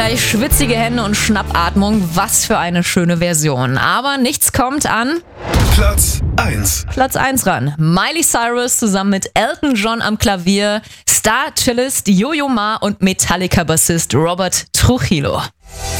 Schwitzige Hände und Schnappatmung, was für eine schöne Version. Aber nichts kommt an Platz 1 ran. Miley Cyrus zusammen mit Elton John am Klavier, Star-Cellist Yo-Yo Ma und Metallica-Bassist Robert Trujillo.